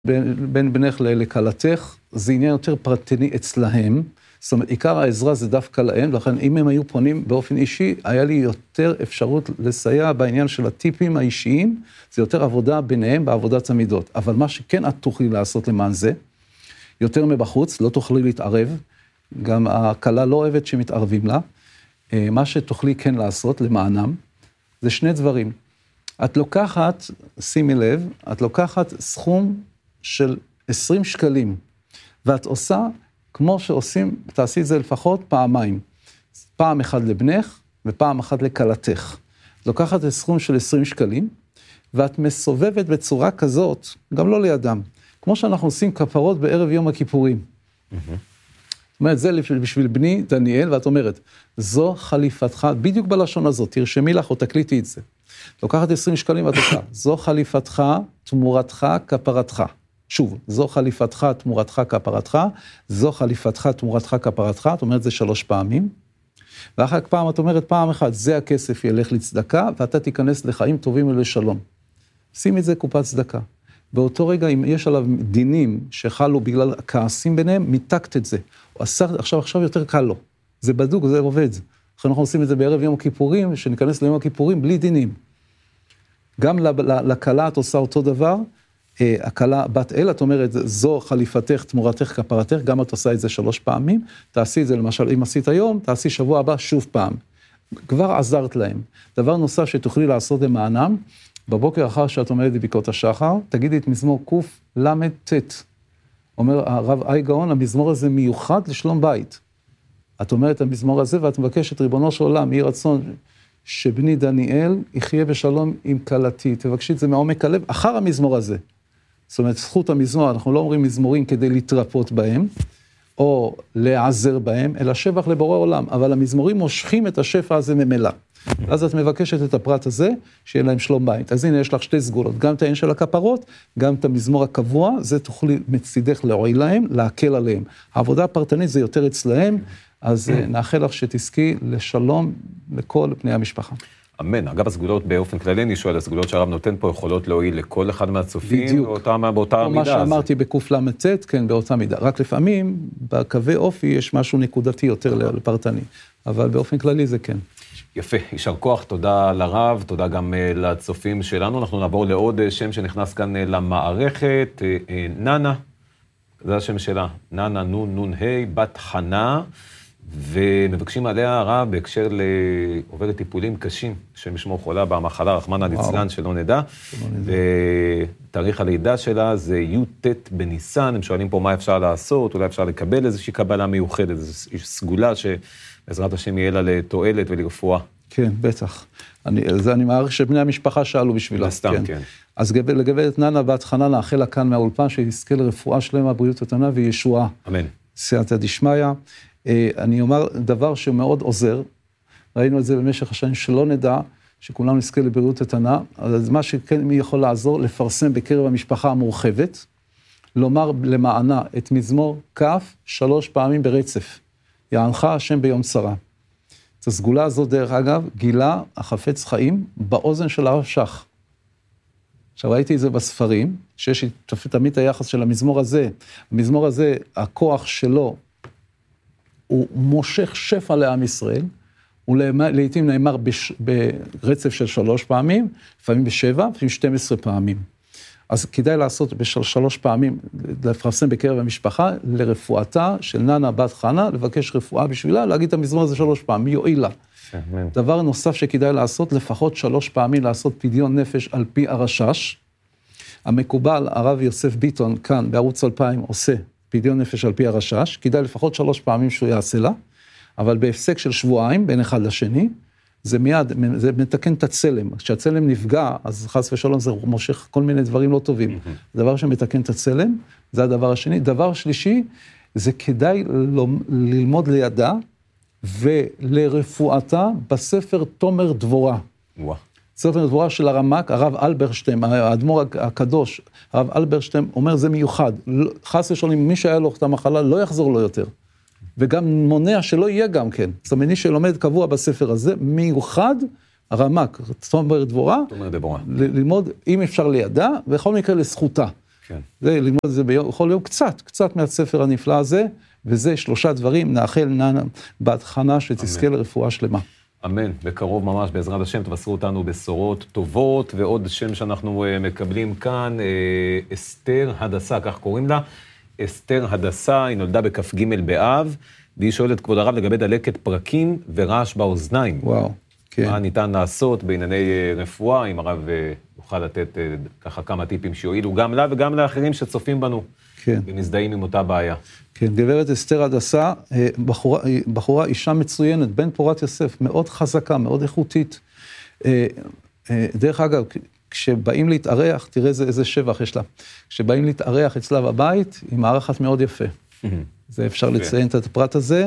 בין בנך לכלתך, זה עניין יותר פרטני אצלהם, זאת אומרת, עיקר העזרה זה דווקא להם, לכן אם הם היו פונים באופן אישי, היה לי יותר אפשרות לסייע בעניין של הטיפים האישיים, זה יותר עבודה ביניהם בעבודת המידות. אבל מה שכן את תוכלי לעשות למען זה, יותר מבחוץ, לא תוכלי להתערב, גם הכלה לא אוהבת שמתערבים לה, מה שתוכלי כן לעשות למענם, זה שני דברים. את לוקחת, שימי לב, את לוקחת סכום של 20 שקלים, ואת עושה כמו שעושים, תעשי את זה לפחות פעמיים. פעם אחת לבנך, ופעם אחת לכלתך. לוקחת את סכום של 20 שקלים, ואת מסובבת בצורה כזאת, גם לא לידם, כמו שאנחנו עושים כפרות בערב יום הכיפורים. זאת אומרת, זה בשביל בני דניאל, ואת אומרת, זו חליפתך, בדיוק בלשון הזאת, תרשמי לך או תקליטי את זה. לוקחת 20 שקלים ואת עושה, זו חליפתך, תמורתך, כפרתך. שוב, זו חליפתך, תמורתך, כפרתך, זו חליפתך, תמורתך, כפרתך, את אומרת זה 3 פעמים, ואחר כך פעם את אומרת פעם אחת, זה הכסף ילך לצדקה, ואתה תיכנס לחיים טובים ולשלום. שים את זה קופת צדקה. באותו רגע, אם יש עליו דינים שחלו בגלל הכעסים ביניהם, מיתקת את זה. עכשיו יותר קל לו. זה בדוק, זה עובד. אחרי אנחנו עושים את זה בערב יום הכיפורים, שניכנס ליום הכיפורים בלי דינים. גם לכלה את עושה אותו דבר, הכלה בת אל, את אומרת, זו חליפתך, תמורתך, כפרתך, גם את עושה את זה 3 פעמים, תעשי את זה למשל, אם עשית היום, תעשי שבוע הבא שוב פעם. כבר עזרת להם. דבר נוסף שתוכלי לעשות למענם, בבוקר אחר שאת עומדת בברכות השחר, תגידי את מזמור קל"ט. אומר הרב אי גאון, המזמור הזה מיוחד לשלום בית. את אומרת את המזמור הזה, ואת מבקשת, ריבונו של עולם, יהי רצון שבני דניאל יחיה בשלום עם כלתי. תבקשי את זה מעומק הלב, אחר המזמור הזה. זאת אומרת, זכות המזמור, אנחנו לא אומרים מזמורים כדי להתרפות בהם, או להיעזר בהם, אלא שבח לבורא עולם. אבל המזמורים מושכים את השפע הזה ממילא. אז את מבקשת את הפרט הזה, שיהיה להם שלום בית. אז הנה, יש לך 2 סגולות, גם את העניין של הכפרות, גם את המזמור הקבוע, זה תוכלי מצידך להועיל להם, להקל עליהם. העבודה הפרטנית זה יותר אצלהם, אז נאחל לך שתזכי לשלום לכל פני המשפחה. אמן. אגב, הסגולות באופן כללי, אני שואל, הסגולות שהרב נותן פה יכולות להועיל לכל אחד מהצופים, באותה מידה. מה שאמרתי בקל"ט, כן, באותה מידה. רק לפעמים, בקווי אופי, יש משהו נקודתי יותר לפרטני. אבל באופן כללי זה כן. יפה, יישר כוח, תודה לרב, תודה גם לצופים שלנו. אנחנו נעבור לעוד שם שנכנס כאן למערכת, ננה, זה השם שלה, ננה נון ה' בת חנה, ומבקשים עליה הרב בהקשר לעוברת טיפולים קשים, שמשמור חולה במחלה, רחמנא ליצלן שלא נדע, ותאריך הלידה שלה זה י"ט בניסן, הם שואלים פה מה אפשר לעשות, אולי אפשר לקבל איזושהי קבלה מיוחדת, איזושהי סגולה שבעזרת השם יהיה לה לתועלת ולרפואה. כן, בטח. אני מעריך שבני המשפחה שאלו בשבילה. סתם, כן. אז לגברת ננה בת חנה נאחל לה כאן מהאולפן, שיזכה לרפואה שלמה, בריאות איתנה וישועה. אמן. סייעתא דשמיא. אני אומר דבר שמאוד עוזר, ראינו את זה במשך השנים, שלא נדע שכולם נזכה לבריאות איתנה, אז מה שכן מי יכול לעזור, לפרסם בקרב המשפחה המורחבת, לומר למענה את מזמור כף 3 פעמים ברצף, יענך השם ביום צרה. את הסגולה הזאת דרך אגב, גילה החפץ חיים באוזן של הרב שך. עכשיו ראיתי את זה בספרים, שיש תמיד היחס של המזמור הזה, המזמור הזה, הכוח שלו, הוא מושך שפע לעם ישראל, הוא לעתים נאמר ברצף של 3 פעמים, לפעמים ב7, לפעמים 12 פעמים. אז כדאי לעשות ב3 פעמים, לפרסם בקרב המשפחה, לרפואתה של ננה בת חנה, לבקש רפואה בשבילה, להגיד את המזמור הזה 3 פעמים, יועיל לה. דבר נוסף שכדאי לעשות, לפחות 3 פעמים לעשות פדיון נפש על פי הרשש. המקובל, הרב יוסף ביטון, כאן בערוץ 2000, עושה פדיון נפש על פי הרשש, כדאי לפחות 3 פעמים שהוא יעשה לה, אבל בהפסק של שבועיים, בין אחד לשני, זה מיד, זה מתקן את הצלם. כשהצלם נפגע, אז חס ושלום זה מושך כל מיני דברים לא טובים. דבר שמתקן את הצלם, זה הדבר השני. דבר שלישי, זה כדאי ללמוד לידה, ולרפואתה בספר תומר דבורה. ספר דבורה של הרמ"ק, הרב אלברשטיין, האדמו"ר הקדוש, הרב אלברשטיין אומר זה מיוחד. חס ושלום, מי שהיה לו את המחלה לא יחזור לו יותר. וגם מונע שלא יהיה גם כן. זאת אומרת, מי שלומד קבוע בספר הזה, מיוחד, הרמ"ק, תומר דבורה, ללמוד אם אפשר לידה, ובכל מקרה לזכותה. כן. זה ללמוד את זה בכל יום קצת מהספר הנפלא הזה, וזה 3 דברים, נאחל ננה בהתחנה שתזכה לרפואה שלמה. אמן, בקרוב ממש בעזרת השם, תבשרו אותנו בשורות טובות, ועוד שם שאנחנו מקבלים כאן, אסתר הדסה, כך קוראים לה, אסתר הדסה, היא נולדה בכ"ג באב, והיא שואלת כבוד הרב לגבי דלקת פרקים ורעש באוזניים. וואו, כן. מה ניתן לעשות בענייני רפואה, אם הרב יוכל לתת ככה כמה טיפים שיועילו גם לה וגם לאחרים שצופים בנו, כן. ומזדהים עם אותה בעיה. כן, גברת אסתר הדסה, בחורה אישה מצוינת, בן פורת יוסף, מאוד חזקה, מאוד איכותית. דרך אגב, כשבאים להתארח, תראה איזה שבח יש לה, כשבאים להתארח אצלה בבית, היא מארחת מאוד יפה. זה אפשר לציין את הפרט הזה.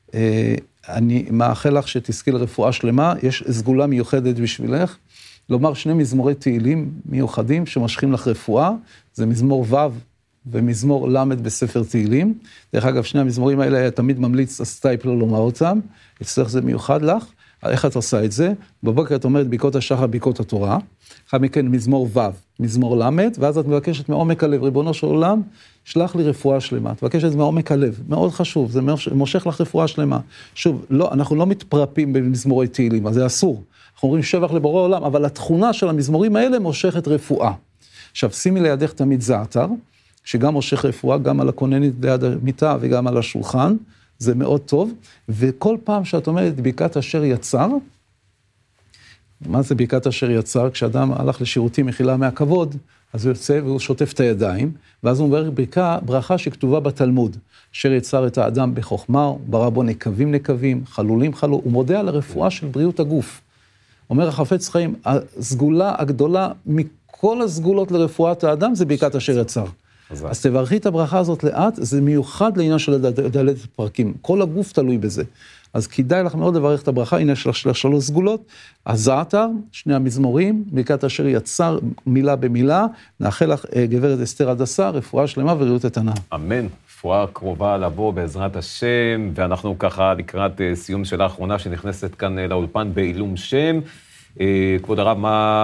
אני מאחל לך שתזכי לרפואה שלמה, יש סגולה מיוחדת בשבילך, לומר 2 מזמורי תהילים מיוחדים שמשכים לך רפואה, זה מזמור ו' ומזמור ל' בספר תהילים. דרך אגב, 2 המזמורים האלה היה תמיד ממליץ הסטייפלר לומר אותם, אצלך זה מיוחד לך. איך את עושה את זה? בבוקר את אומרת ברכות השחר, ברכות התורה, אחר מכן מזמור ו', מזמור ל', ואז את מבקשת מעומק הלב, ריבונו של עולם, שלח לי רפואה שלמה. את מבקשת מעומק הלב, מאוד חשוב, זה מושך לך רפואה שלמה. שוב, לא, אנחנו לא מתפרפים במזמורי תהילים, אז זה אסור. אנחנו אומרים שבח לבורא עולם, אבל התכונה של המזמורים האלה מושכת רפואה. עכשיו, שימי לידך תמיד זעתר, שגם מושך רפואה, גם על הכוננית ליד המיטה וגם על השולחן, זה מאוד טוב, וכל פעם שאת אומרת ברכת אשר יצר, מה זה ברכת אשר יצר? כשאדם הלך לשירותים מחילה מהכבוד, אז הוא יוצא והוא שוטף את הידיים, ואז הוא מברך ברכה שכתובה בתלמוד, אשר יצר את האדם בחוכמה, ברא בו נקבים, חלולים, הוא מודה על הרפואה של בריאות הגוף. אומר החפץ חיים, הסגולה הגדולה מכל הסגולות לרפואת האדם, זה ברכת אשר יצר. אז תברכי את הברכה הזאת לאט, זה מיוחד לעניין של דלקת פרקים, כל הגוף תלוי בזה. אז כדאי לך מאוד לברך את הברכה, הנה יש לך 3 סגולות, הזעתר, 2 המזמורים, ברכת אשר יצר מילה במילה, נאחל לך גברת אסתר הדסה, רפואה שלמה ובריאות איתנה. אמן, רפואה קרובה לבוא בעזרת השם, ואנחנו ככה לקראת סיום של האחרונה שנכנסת כאן לאולפן בעילום שם. כבוד הרב,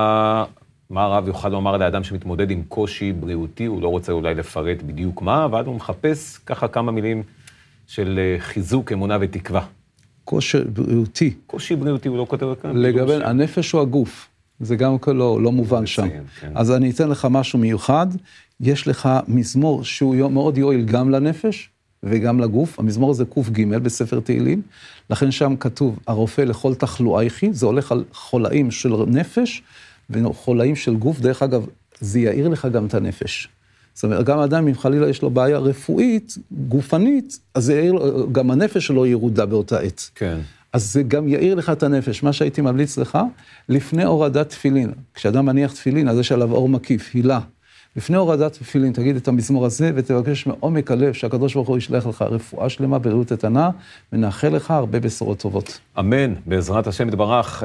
מה הרב יוכל לומר לאדם שמתמודד עם קושי בריאותי, הוא לא רוצה אולי לפרט בדיוק מה, אבל הוא מחפש ככה כמה מילים של חיזוק, אמונה ותקווה. קושי בריאותי. קושי בריאותי, הוא לא כותב כאן. לגבי הנפש או הגוף, זה גם לא מובן שם. כן. אז אני אתן לך משהו מיוחד, יש לך מזמור שהוא מאוד יועיל גם לנפש וגם לגוף, המזמור הזה ק"ג בספר תהילים, לכן שם כתוב, הרופא לכל תחלואייכי, זה הולך על חולאים של נפש, וחולאים של גוף, דרך אגב, זה יאיר לך גם את הנפש. זאת אומרת, גם האדם, אם חלילה יש לו בעיה רפואית, גופנית, אז זה יאיר, גם הנפש שלו ירודה באותה עת. כן. אז זה גם יאיר לך את הנפש. מה שהייתי ממליץ לך, לפני הורדת תפילין, כשאדם מניח תפילין, אז יש עליו אור מקיף, הילה. לפני הורדת תפילין, תגיד את המזמור הזה, ותבקש מעומק הלב, שהקדוש ברוך הוא ישלח לך רפואה שלמה, בריאות איתנה, ונאחל לך הרבה בשורות טובות. אמן, בעזרת השם יתברך.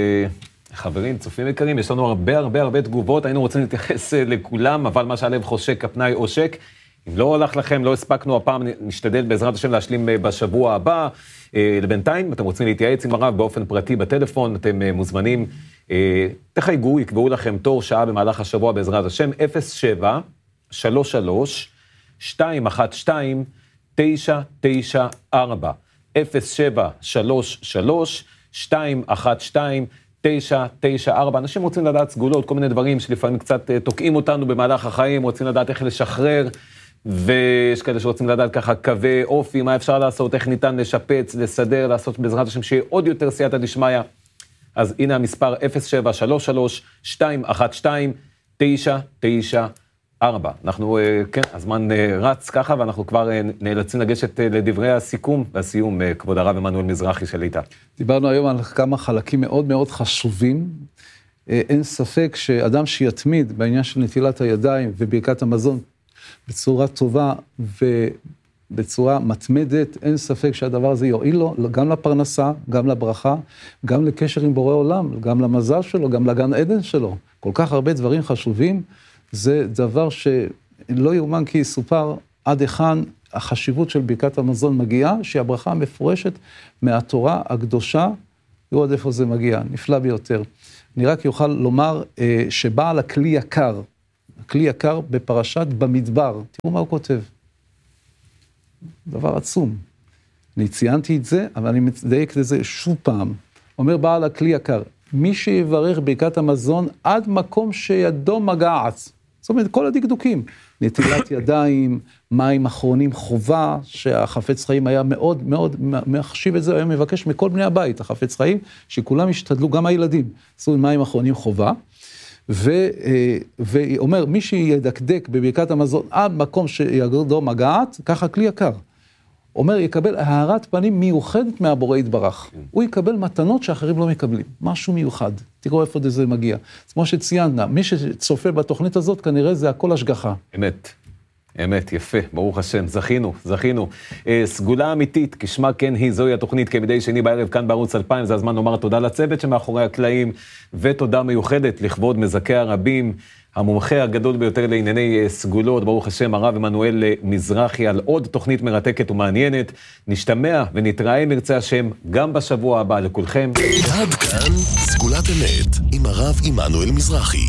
חברים, צופים יקרים, יש לנו הרבה תגובות, היינו רוצים להתייחס לכולם, אבל מה שהלב חושק, הפנאי עושק. אם לא הולך לכם, לא הספקנו הפעם, נשתדל בעזרת השם להשלים בשבוע הבא. לבינתיים, אתם רוצים להתייעץ עם הרב באופן פרטי בטלפון, אתם מוזמנים, תחייגו, יקבעו לכם תור שעה במהלך השבוע בעזרת השם, 07-33-212-994. 07-33-212-994. אנשים רוצים לדעת סגולות, כל מיני דברים שלפעמים קצת תוקעים אותנו במהלך החיים, רוצים לדעת איך לשחרר, ויש כאלה שרוצים לדעת ככה קווי אופי, מה אפשר לעשות, איך ניתן לשפץ, לסדר, לעשות בעזרת השם שיהיה עוד יותר סייעתא דשמיא. אז הנה המספר 07-33-212-994. אנחנו, כן, הזמן רץ ככה, ואנחנו כבר נאלצים לגשת לדברי הסיכום והסיום, כבוד הרב עמנואל מזרחי שליטה. דיברנו היום על כמה חלקים מאוד מאוד חשובים. אין ספק שאדם שיתמיד בעניין של נטילת הידיים וברכת המזון בצורה טובה ובצורה מתמדת, אין ספק שהדבר הזה יועיל לו, גם לפרנסה, גם לברכה, גם לקשר עם בורא עולם, גם למזל שלו, גם לגן עדן שלו. כל כך הרבה דברים חשובים, זה דבר שלא יאומן כי יסופר עד היכן החשיבות של ברכת המזון מגיעה, שהיא הברכה המפורשת מהתורה הקדושה, יראו עד איפה זה מגיע, נפלא ביותר. אני רק יוכל לומר שבעל הכלי יקר, כלי יקר בפרשת במדבר. תראו מה הוא כותב. דבר עצום. אני ציינתי את זה, אבל אני מדייק לזה שוב פעם. אומר בעל הכלי יקר, מי שיברך ברכת המזון עד מקום שידו מגעת. זאת אומרת, כל הדקדוקים. נטילת ידיים, מים אחרונים חובה, שהחפץ חיים היה מאוד מאוד מחשיב את זה, היה מבקש מכל בני הבית, החפץ חיים, שכולם ישתדלו, גם הילדים, עשו מים אחרונים חובה, ואומר, מי שידקדק בברכת המזון עד מקום שידו מגעת, ככה כלי יקר. אומר, יקבל הארת פנים מיוחדת מהבורא יתברך. הוא יקבל מתנות שאחרים לא מקבלים. משהו מיוחד. תראו איפה זה מגיע. כמו שציינת, מי שצופה בתוכנית הזאת, כנראה זה הכל השגחה. אמת. אמת, יפה, ברוך השם, זכינו. סגולה אמיתית, כשמה כן היא, זוהי התוכנית כמדי שני בערב כאן בערוץ 2000, זה הזמן לומר תודה לצוות שמאחורי הקלעים, ותודה מיוחדת לכבוד מזכי הרבים, המומחה הגדול ביותר לענייני סגולות, ברוך השם, הרב עמנואל מזרחי, על עוד תוכנית מרתקת ומעניינת. נשתמע ונתראה מרצה השם גם בשבוע הבא לכולכם. עד כאן סגולת אמת עם הרב עמנואל מזרחי.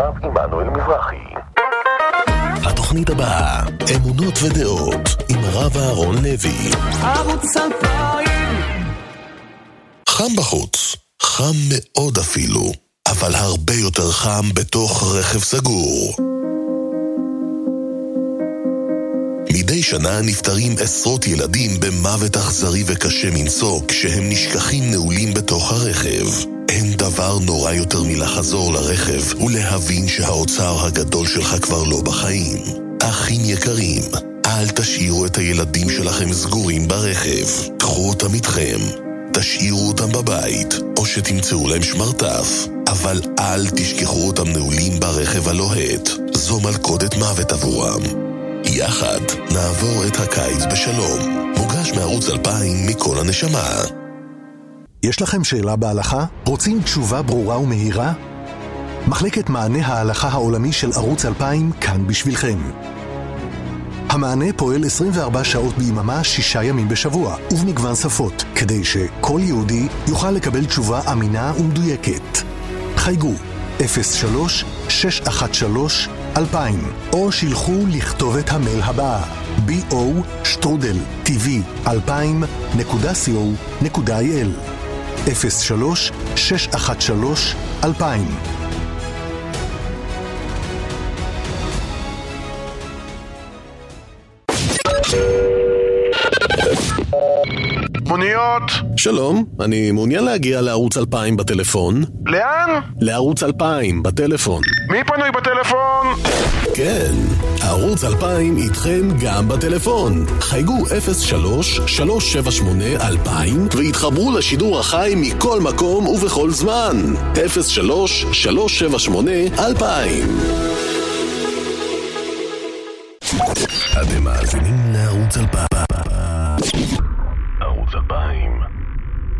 התוכנית הבאה, אמונות ודעות, עם הרב אהרון לוי. ערוץ 2000. חם בחוץ, חם מאוד אפילו, אבל הרבה יותר חם בתוך רכב סגור. מדי שנה נפטרים עשרות ילדים במוות אכזרי וקשה מנשוא כשהם נשכחים נעולים בתוך הרכב. אין דבר נורא יותר מלחזור לרכב ולהבין שהאוצר הגדול שלך כבר לא בחיים. אחים יקרים, אל תשאירו את הילדים שלכם סגורים ברכב. קחו אותם איתכם, תשאירו אותם בבית, או שתמצאו להם שמרטף. אבל אל תשכחו אותם נעולים ברכב הלוהט. זו מלכודת מוות עבורם. יחד נעבור את הקיץ בשלום. מוגש מערוץ 2000 מכל הנשמה. יש לכם שאלה בהלכה? רוצים תשובה ברורה ומהירה? מחלקת מענה ההלכה העולמי של ערוץ 2000 כאן בשבילכם. המענה פועל 24 שעות ביממה, 6 ימים בשבוע, ובמגוון שפות, כדי שכל יהודי יוכל לקבל תשובה אמינה ומדויקת. חייגו 03-613-2000 או שילחו לכתובת המייל הבאה bo@tv2000.co.il 03-613-2000. מוניות. שלום, אני מעוניין להגיע לערוץ 2000 בטלפון. לאן? לערוץ 2000 בטלפון. מי פנוי בטלפון? כן, ערוץ 2000 איתכם גם בטלפון. חייגו 03-378-2000 והתחברו לשידור החי מכל מקום ובכל זמן. 03-378-2000. אתם מאזינים לערוץ 2000. ערוץ 2000.